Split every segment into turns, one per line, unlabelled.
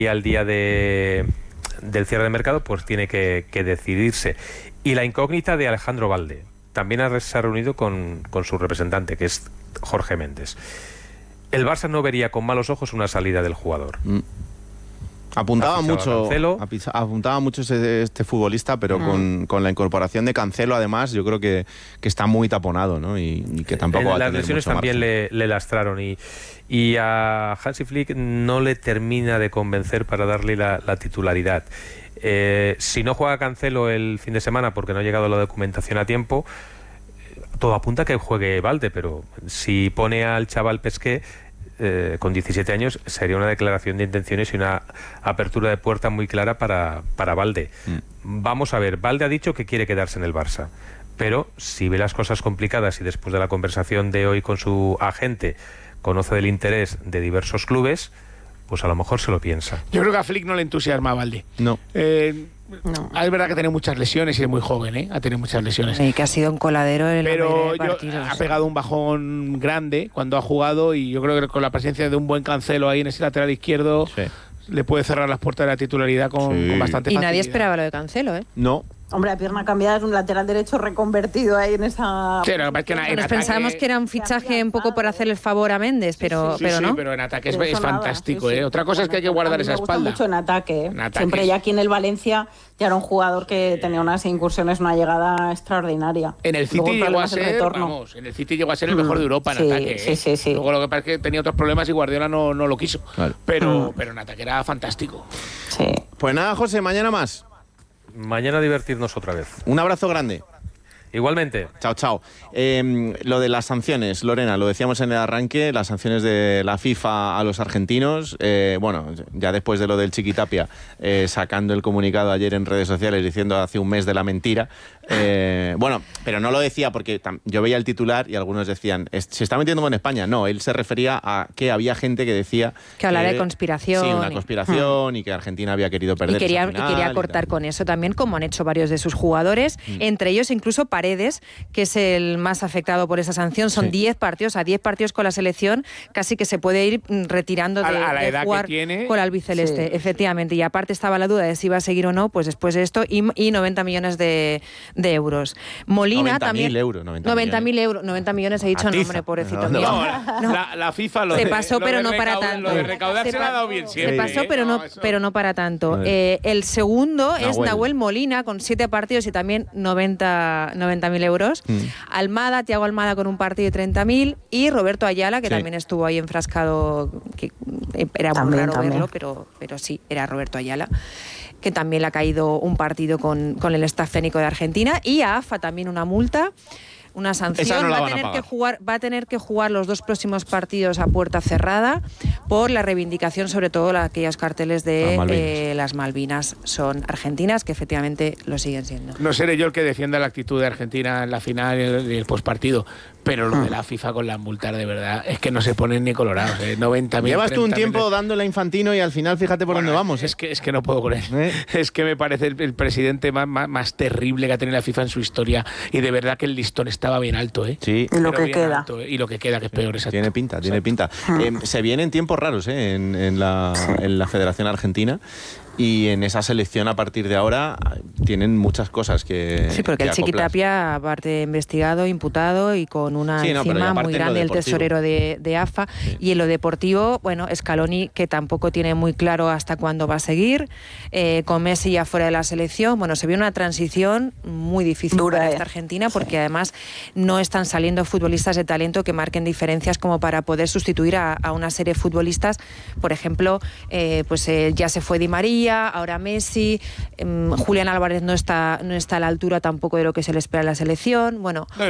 al día del cierre de mercado, pues tiene que decidirse. Y la incógnita de Alejandro Balde. También se ha reunido con su representante, que es Jorge Méndez. El Barça no vería con malos ojos una salida del jugador.
Apuntaba mucho este futbolista, pero con la incorporación de Cancelo, además, yo creo que está muy taponado, ¿no? Y que tampoco va a tener
las lesiones
mucho
también
margen.
le lastraron y a Hansi Flick no le termina de convencer para darle la titularidad. Si no juega Cancelo el fin de semana porque no ha llegado la documentación a tiempo, todo apunta a que juegue Balde, pero si pone al chaval Pesqué con 17 años, sería una declaración de intenciones y una apertura de puerta muy clara para Balde. Vamos a ver, Balde ha dicho que quiere quedarse en el Barça, pero si ve las cosas complicadas y después de la conversación de hoy con su agente conoce del interés de diversos clubes, pues a lo mejor se lo piensa.
Yo creo que a Flick no le entusiasma a Balde.
No.
Es verdad que tiene muchas lesiones y es muy joven, ha tenido muchas lesiones.
Sí, que ha sido un coladero en la mayoría de partidos.
Ha pegado un bajón grande cuando ha jugado y yo creo que con la presencia de un buen Cancelo ahí en ese lateral izquierdo le puede cerrar las puertas de la titularidad con bastante facilidad.
Y nadie esperaba lo de Cancelo, ¿eh?
No.
Hombre, a pierna cambiada es un lateral derecho reconvertido ahí en esa...
Sí, no, es que
Nos pensábamos que era un fichaje un poco por hacer el favor a Méndez, pero no.
Pero en ataque es fantástico, ¿eh? Otra cosa es que hay que guardar esa espalda.
Me gusta mucho en ataque. Siempre ya aquí en el Valencia ya era un jugador que tenía unas incursiones, una llegada extraordinaria.
En el City llegó a ser, el mejor de Europa en ataque.
Sí.
Luego lo que pasa es que tenía otros problemas y Guardiola no lo quiso.
Claro.
Pero en ataque era fantástico.
Sí.
Pues nada, José, mañana más.
Mañana divertirnos otra vez.
Un abrazo grande.
Igualmente.
Chao. Lo de las sanciones, Lorena, lo decíamos en el arranque, las sanciones de la FIFA a los argentinos, ya después de lo del Chiquitapia, sacando el comunicado ayer en redes sociales diciendo hace un mes de la mentira, pero no lo decía porque yo veía el titular y algunos decían, se está metiendo en España. No, él se refería a que había gente que decía...
Que hablara de conspiración.
Sí, una conspiración y que Argentina había querido perder esa final.
Y quería cortar con eso también, como han hecho varios de sus jugadores, entre ellos incluso Paredes, que es el más afectado por esa sanción. Son 10 partidos, a 10 partidos con la selección, casi que se puede ir retirando de jugar con el albiceleste, efectivamente. Y aparte estaba la duda de si iba a seguir o no, pues después de esto, y 90 millones de euros. Molina
90
también...
90.000 euros.
90 millones he dicho,
Atiza.
no, hombre, pobrecito mío.
La FIFA
se pasó, pero no para tanto.
Lo de recaudar se le ha dado bien siempre.
Se pasó, pero no para tanto. El segundo es Nahuel Molina, con 7 partidos y también 90.000 euros. Thiago Almada con un partido de 30.000 y Roberto Ayala, que también estuvo ahí enfrascado, que era muy raro verlo, pero sí, era Roberto Ayala, que también le ha caído un partido con el staff técnico de Argentina, y a AFA también una multa, una sanción.
No
va a tener que jugar los 2 próximos partidos a puerta cerrada por la reivindicación, sobre todo aquellos carteles de las Malvinas son argentinas, que efectivamente lo siguen siendo.
No seré yo el que defienda la actitud de Argentina en la final y el postpartido, pero lo de la FIFA con las multas, de verdad, es que no se ponen ni colorados. 90.000.
Llevas tú un tiempo dándole a Infantino y al final fíjate por dónde vamos.
Es que no puedo con él. Es que me parece el presidente más terrible que ha tenido la FIFA en su historia, y de verdad que el listón estaba bien alto.
Sí.
Y lo que queda.
Alto, y lo que queda, que es peor. Exacto.
Tiene pinta. Se vienen tiempos raros en la Federación Argentina. Y en esa selección, a partir de ahora, tienen muchas cosas que...
Sí, porque el Chiquitapia, aparte investigado, imputado y con una encima muy grande, el tesorero de AFA. Sí. Y en lo deportivo, Scaloni, que tampoco tiene muy claro hasta cuándo va a seguir, con Messi ya fuera de la selección. Se ve una transición muy difícil para esta Argentina, porque además no están saliendo futbolistas de talento que marquen diferencias como para poder sustituir a una serie de futbolistas. Por ejemplo, ya se fue Di María, ahora Messi, Julián Álvarez no está a la altura tampoco de lo que se le espera en la selección.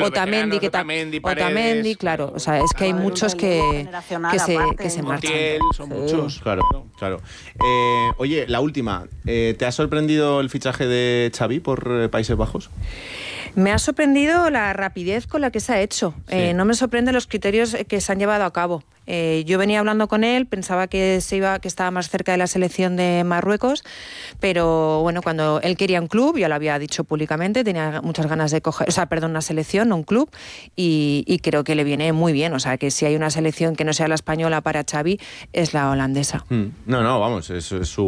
Otamendi, claro, es que hay muchos que se marchan.
Son muchos.
Claro. Oye, la última, ¿te ha sorprendido el fichaje de Xavi por Países Bajos?
Me ha sorprendido la rapidez con la que se ha hecho. No me sorprenden los criterios que se han llevado a cabo. Yo venía hablando con él, pensaba que estaba más cerca de la selección de Marruecos, pero cuando él quería un club, ya lo había dicho públicamente, tenía muchas ganas de coger, una selección, no un club, y creo que le viene muy bien. Que si hay una selección que no sea la española para Xavi, es la holandesa.
No, vamos, es su